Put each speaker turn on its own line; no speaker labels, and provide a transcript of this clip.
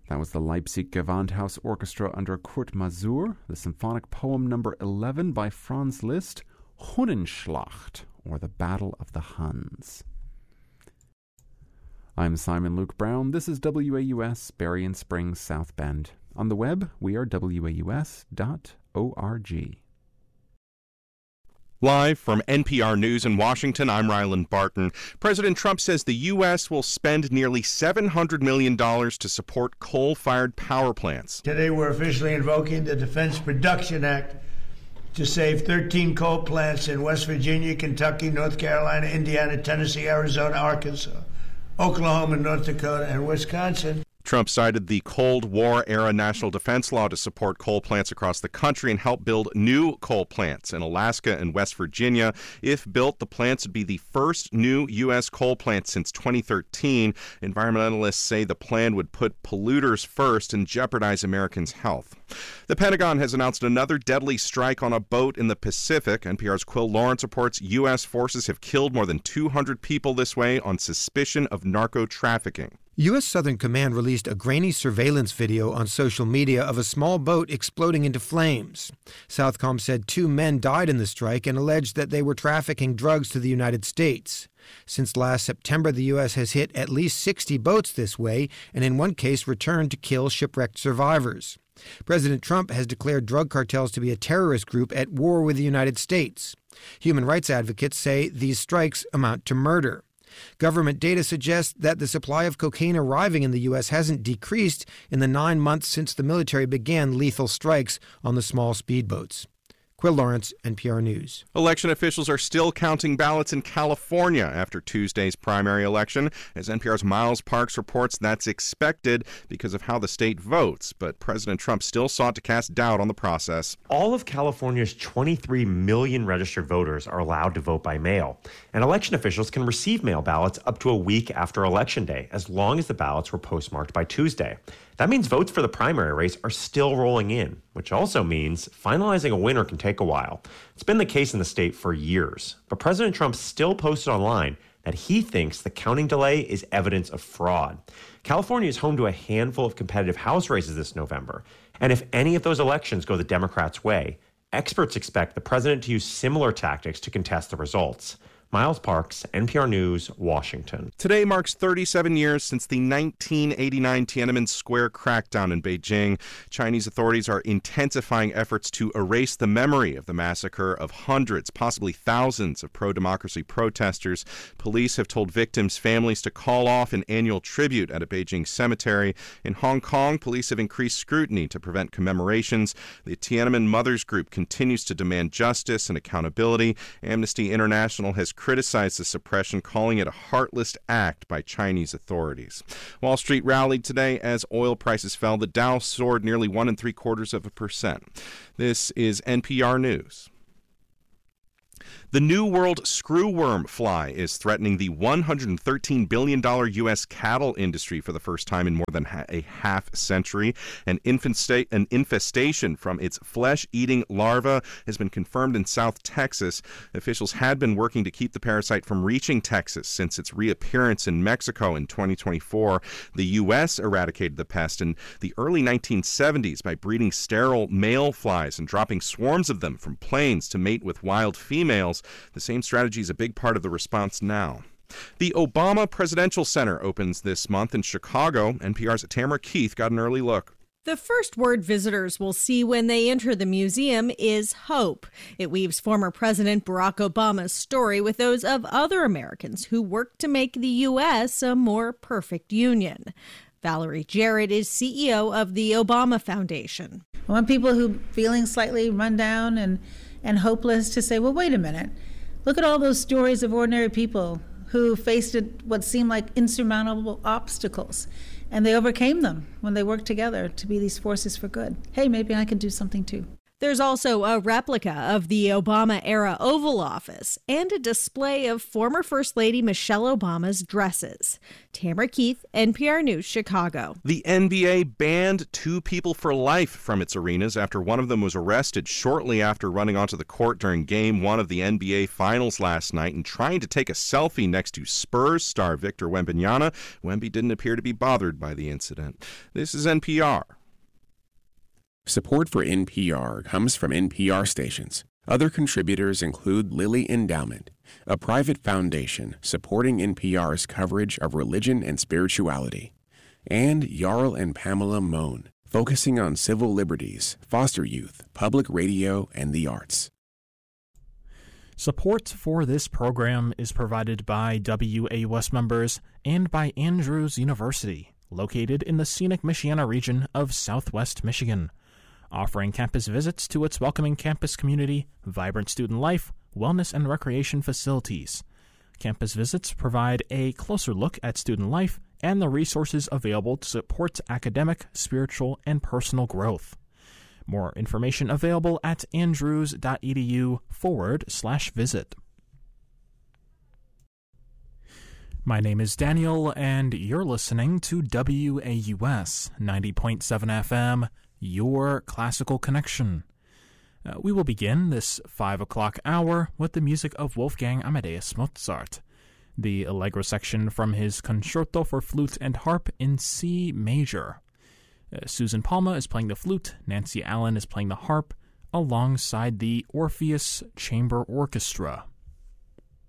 That was the Leipzig Gewandhaus Orchestra under Kurt Masur, the symphonic poem number 11 by Franz Liszt, Hunnenschlacht, or the Battle of the Huns. I'm Simon Luke Brown. This is WAUS, Berrien Springs, South Bend. On the web, we are waus.org.
Live from NPR News in Washington, I'm Ryland Barton. President Trump says the U.S. will spend nearly $700 million to support coal-fired power plants.
Today we're officially invoking the Defense Production Act to save 13 coal plants in West Virginia, Kentucky, North Carolina, Indiana, Tennessee, Arizona, Arkansas, Oklahoma, North Dakota, and Wisconsin.
Trump cited the Cold War-era national defense law to support coal plants across the country and help build new coal plants in Alaska and West Virginia. If built, the plants would be the first new U.S. coal plant since 2013. Environmentalists say the plan would put polluters first and jeopardize Americans' health. The Pentagon has announced another deadly strike on a boat in the Pacific. NPR's Quill Lawrence reports U.S. forces have killed more than 200 people this way on suspicion of narco-trafficking.
U.S. Southern Command released a grainy surveillance video on social media of a small boat exploding into flames. Southcom said 2 men died in the strike and alleged that they were trafficking drugs to the United States. Since last September, the U.S. has hit at least 60 boats this way, and in one case returned to kill shipwrecked survivors. President Trump has declared drug cartels to be a terrorist group at war with the United States. Human rights advocates say these strikes amount to murder. Government data suggests that the supply of cocaine arriving in the U.S. hasn't decreased in the 9 months since the military began lethal strikes on the small speedboats. Quill Lawrence, NPR News.
Election officials are still counting ballots in California after Tuesday's primary election. As NPR's Miles Parks reports, that's expected because of how the state votes. But President Trump still sought to cast doubt on the process.
All of California's 23 million registered voters are allowed to vote by mail. And election officials can receive mail ballots up to a week after Election Day, as long as the ballots were postmarked by Tuesday. That means votes for the primary race are still rolling in, which also means finalizing a winner can take a while. It's been the case in the state for years. But President Trump still posted online that he thinks the counting delay is evidence of fraud. California is home to a handful of competitive House races this November. And if any of those elections go the Democrats' way, experts expect the president to use similar tactics to contest the results. Miles Parks, NPR News, Washington.
Today marks 37 years since the 1989 Tiananmen Square crackdown in Beijing. Chinese authorities are intensifying efforts to erase the memory of the massacre of hundreds, possibly thousands of pro-democracy protesters. Police have told victims' families to call off an annual tribute at a Beijing cemetery. In Hong Kong, police have increased scrutiny to prevent commemorations. The Tiananmen Mothers Group continues to demand justice and accountability. Amnesty International has criticized the suppression, calling it a heartless act by Chinese authorities. Wall Street rallied today as oil prices fell. The Dow soared nearly 1 3/4%. This is NPR News. The New World screwworm fly is threatening the $113 billion U.S. cattle industry for the first time in more than a half century. An infestation from its flesh-eating larva has been confirmed in South Texas. Officials had been working to keep the parasite from reaching Texas since its reappearance in Mexico in 2024. The U.S. eradicated the pest in the early 1970s by breeding sterile male flies and dropping swarms of them from planes to mate with wild females. The same strategy is a big part of the response now. The Obama Presidential Center opens this month in Chicago. NPR's Tamara Keith got an early look.
The first word visitors will see when they enter the museum is hope. It weaves former President Barack Obama's story with those of other Americans who worked to make the U.S. a more perfect union. Valerie Jarrett is CEO of the Obama Foundation.
I want people who feeling slightly run down and hopeless to say, well, wait a minute. Look at all those stories of ordinary people who faced what seemed like insurmountable obstacles, and they overcame them when they worked together to be these forces for good. Hey, maybe I can do something too.
There's also a replica of the Obama-era Oval Office and a display of former First Lady Michelle Obama's dresses. Tamara Keith, NPR News, Chicago.
The NBA banned 2 people for life from its arenas after one of them was arrested shortly after running onto the court during Game 1 of the NBA Finals last night and trying to take a selfie next to Spurs star Victor Wembanyama. Wemby didn't appear to be bothered by the incident. This is NPR.
Support for NPR comes from NPR stations. Other contributors include Lilly Endowment, a private foundation supporting NPR's coverage of religion and spirituality, and Jarl and Pamela Mohn, focusing on civil liberties, foster youth, public radio, and the arts.
Support for this program is provided by WAUS members and by Andrews University, located in the scenic Michiana region of Southwest Michigan, offering campus visits to its welcoming campus community, vibrant student life, wellness and recreation facilities. Campus visits provide a closer look at student life and the resources available to support academic, spiritual, and personal growth. More information available at andrews.edu/visit. My name is Daniel, and you're listening to WAUS 90.7 FM, your classical connection. We will begin this 5 o'clock hour with the music of Wolfgang Amadeus Mozart, the Allegro section from his Concerto for Flute and Harp in C major. Susan Palma is playing the flute, Nancy Allen is playing the harp, alongside the Orpheus Chamber Orchestra.